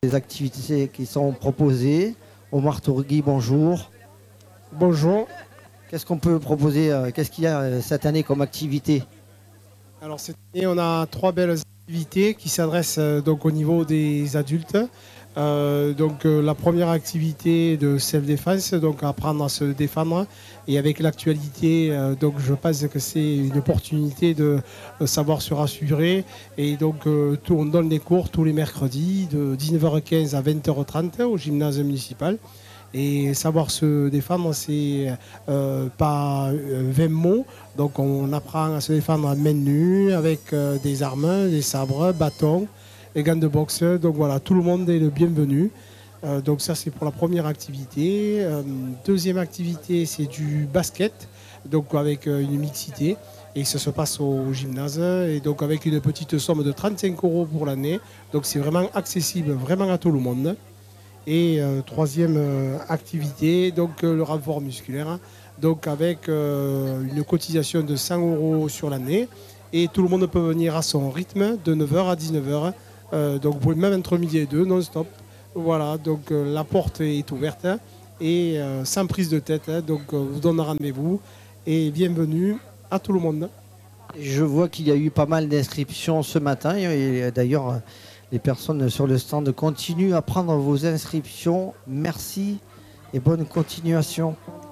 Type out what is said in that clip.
les activités qui sont proposées. Omar Tourgui, bonjour. Bonjour. Qu'est-ce qu'on peut proposer? Qu'est-ce qu'il y a cette année comme activité? Alors cette année, on a 3 belles activités qui s'adressent donc au niveau des adultes. La première activité de self-défense, donc apprendre à se défendre. Et avec l'actualité, donc je pense que c'est une opportunité de savoir se rassurer. Et donc on donne des cours tous les mercredis de 19h15 à 20h30 au gymnase municipal. Et savoir se défendre, c'est pas 20 mots. Donc on apprend à se défendre à main nue, avec des armes, des sabres, bâtons, les gants de boxe. Donc voilà, tout le monde est le bienvenu. Donc ça, c'est pour la première activité. Deuxième activité, c'est du basket, donc avec une mixité. Et ça se passe au gymnase, et donc avec une petite somme de 35 € pour l'année. Donc c'est vraiment accessible, vraiment à tout le monde. Et troisième activité, donc le renfort musculaire, donc avec une cotisation de 100 € sur l'année. Et tout le monde peut venir à son rythme de 9h à 19h. Donc vous pouvez même entre midi et 2 non-stop. Voilà, donc la porte est ouverte et sans prise de tête. Donc vous donne rendez-vous et bienvenue à tout le monde. Je vois qu'il y a eu pas mal d'inscriptions ce matin. Et d'ailleurs, les personnes sur le stand continuent à prendre vos inscriptions. Merci et bonne continuation.